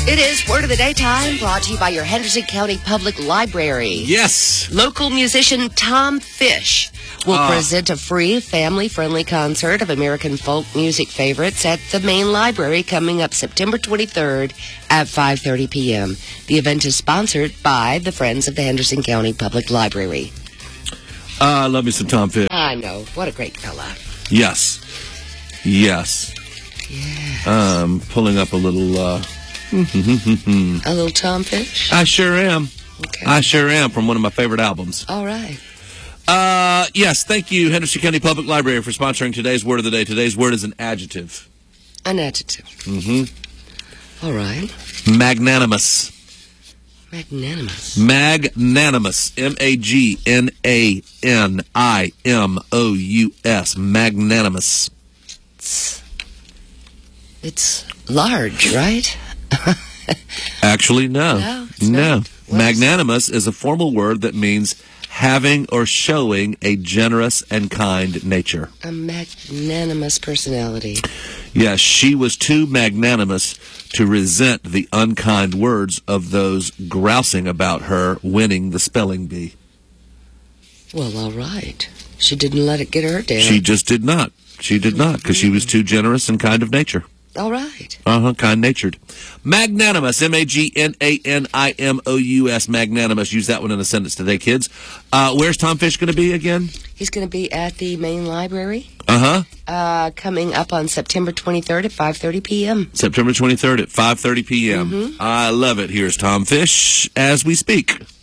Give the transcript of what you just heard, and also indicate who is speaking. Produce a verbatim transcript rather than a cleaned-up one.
Speaker 1: It is Word of the Daytime, brought to you by your Henderson County Public Library.
Speaker 2: Yes.
Speaker 1: Local musician Tom Fish will uh. present a free, family-friendly concert of American folk music favorites at the main library coming up September twenty-third at five thirty p.m. The event is sponsored by the Friends of the Henderson County Public Library.
Speaker 2: I uh, love me some Tom Fish.
Speaker 1: I know. What a great fella.
Speaker 2: Yes. Yes.
Speaker 1: Yes.
Speaker 2: Um, pulling up a little... Uh,
Speaker 1: a little Tom Fish?
Speaker 2: I sure am.
Speaker 1: Okay.
Speaker 2: I sure am, from one of my favorite albums.
Speaker 1: All right.
Speaker 2: Uh, yes, thank you, Henderson County Public Library, for sponsoring today's Word of the Day. Today's word is an adjective.
Speaker 1: An adjective.
Speaker 2: Mm-hmm.
Speaker 1: All right.
Speaker 2: Magnanimous.
Speaker 1: Magnanimous.
Speaker 2: Magnanimous. M A G N A N I M O U S. Magnanimous.
Speaker 1: It's, it's large, right?
Speaker 2: Actually, no.
Speaker 1: No. It's
Speaker 2: no.
Speaker 1: Not.
Speaker 2: Magnanimous is a formal word that means having or showing a generous and kind nature.
Speaker 1: A magnanimous personality.
Speaker 2: Yes, she was too magnanimous to resent the unkind words of those grousing about her winning the spelling bee.
Speaker 1: Well, all right. She didn't let it get her down.
Speaker 2: She just did not. She did not, because she was too generous and kind of nature.
Speaker 1: All right.
Speaker 2: Uh-huh, kind-natured. Magnanimous, M A G N A N I M O U S, magnanimous. Use that one in a sentence today, kids. Uh, where's Tom Fish going to be again?
Speaker 1: He's going to be at the main library.
Speaker 2: Uh-huh.
Speaker 1: Uh, coming up on September twenty-third at five thirty p.m.
Speaker 2: September twenty-third at five thirty p.m.
Speaker 1: Mm-hmm.
Speaker 2: I love it. Here's Tom Fish as we speak.